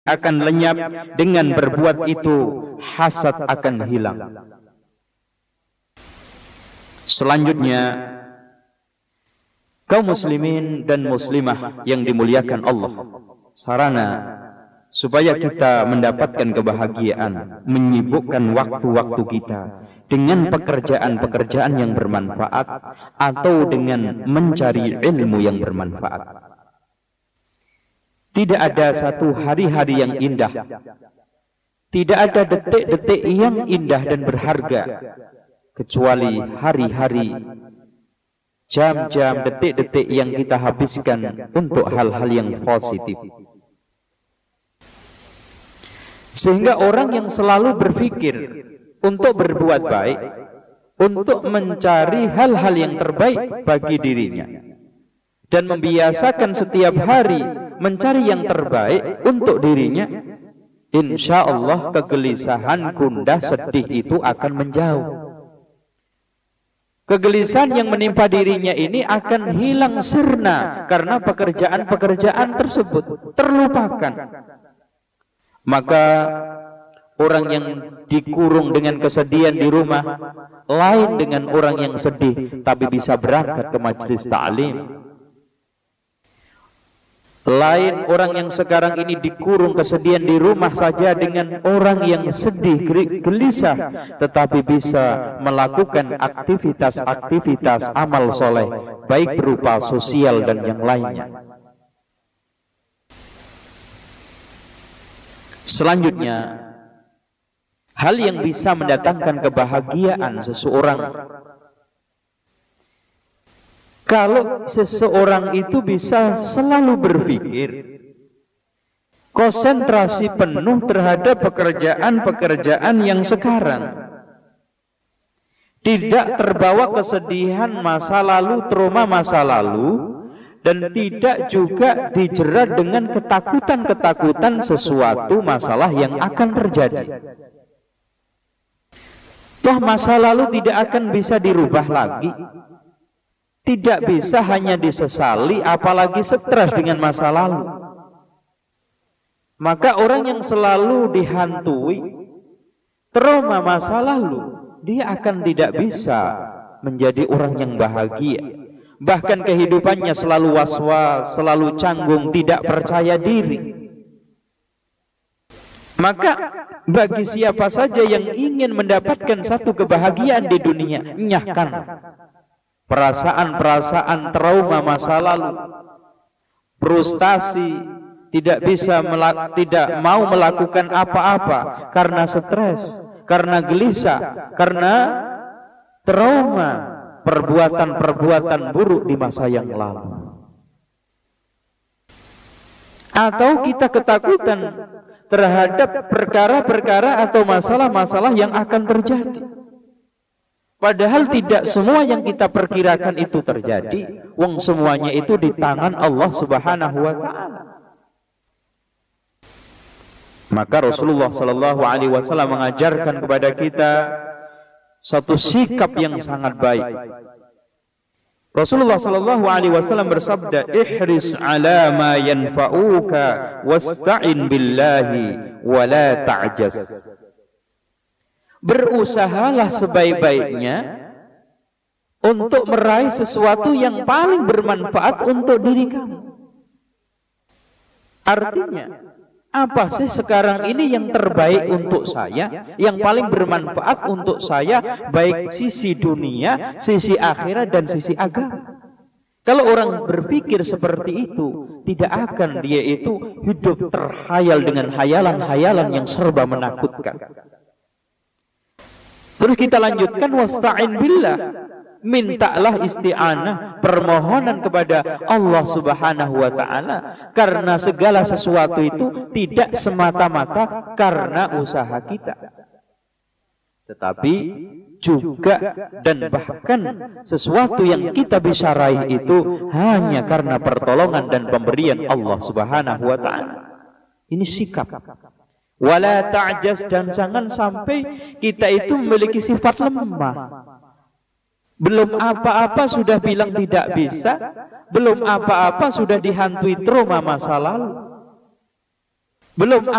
akan lenyap, dengan berbuat itu hasad akan hilang. Selanjutnya, kaum muslimin dan muslimah yang dimuliakan Allah, sarana supaya kita mendapatkan kebahagiaan, menyibukkan waktu-waktu kita dengan pekerjaan-pekerjaan yang bermanfaat atau dengan mencari ilmu yang bermanfaat. Tidak ada satu hari-hari yang indah, tidak ada detik-detik yang indah dan berharga, kecuali hari-hari, jam-jam, detik-detik yang kita habiskan untuk hal-hal yang positif. Sehingga orang yang selalu berpikir untuk berbuat baik, untuk mencari hal-hal yang terbaik bagi dirinya, dan membiasakan setiap hari mencari yang terbaik untuk dirinya, insya Allah kegelisahan, gundah, sedih itu akan menjauh. Kegelisahan yang menimpa dirinya ini akan hilang sirna karena pekerjaan-pekerjaan tersebut terlupakan. Maka orang yang dikurung dengan kesedihan di rumah lain dengan orang yang sedih tapi bisa berangkat ke majelis ta'lim. Lain orang yang sekarang ini dikurung kesedihan di rumah saja dengan orang yang sedih, gelisah, tetapi bisa melakukan aktivitas-aktivitas amal soleh, baik berupa sosial dan yang lainnya. Selanjutnya, hal yang bisa mendatangkan kebahagiaan seseorang, kalau seseorang itu bisa selalu berpikir, konsentrasi penuh terhadap pekerjaan-pekerjaan yang sekarang, tidak terbawa kesedihan masa lalu, trauma masa lalu, dan tidak juga dijerat dengan ketakutan-ketakutan sesuatu masalah yang akan terjadi. Toh masa lalu tidak akan bisa dirubah lagi, tidak bisa hanya disesali, apalagi stres dengan masa lalu. Maka orang yang selalu dihantui trauma masa lalu, dia akan tidak bisa menjadi orang yang bahagia. Bahkan kehidupannya selalu was-was, selalu canggung, tidak percaya diri. Maka bagi siapa saja yang ingin mendapatkan satu kebahagiaan di dunia, nyahkan perasaan-perasaan trauma masa lalu, frustasi, tidak mau melakukan apa-apa karena stres, karena gelisah, karena trauma perbuatan-perbuatan buruk di masa yang lalu. Atau kita ketakutan terhadap perkara-perkara atau masalah-masalah yang akan terjadi. Padahal tidak semua yang kita perkirakan itu terjadi. Wong semuanya itu di tangan Allah Subhanahu wa taala. Maka Rasulullah sallallahu alaihi wasallam mengajarkan kepada kita satu sikap yang sangat baik. Rasulullah sallallahu alaihi wasallam bersabda, "Ihris 'ala ma yanfa'uka wasta'in billahi wa la ta'jaz." Berusahalah sebaik-baiknya untuk meraih sesuatu yang paling bermanfaat untuk diri kamu. Artinya, apa sih sekarang ini yang terbaik untuk saya, yang paling bermanfaat untuk saya, baik sisi dunia, sisi akhirat, dan sisi agama. Kalau orang berpikir seperti itu, tidak akan dia itu hidup terhayal dengan hayalan-hayalan yang serba menakutkan. Terus kita lanjutkan, wasta'in billah, mintalah isti'anah, permohonan kepada Allah Subhanahu wa taala, karena segala sesuatu itu tidak semata-mata karena usaha kita, tetapi juga dan bahkan sesuatu yang kita bisa raih itu hanya karena pertolongan dan pemberian Allah Subhanahu wa taala. Ini sikap. Wala ta'jaz, dan jangan sampai kita itu memiliki sifat lemah. Belum apa-apa sudah bilang tidak bisa, belum apa-apa sudah dihantui trauma masa lalu. Belum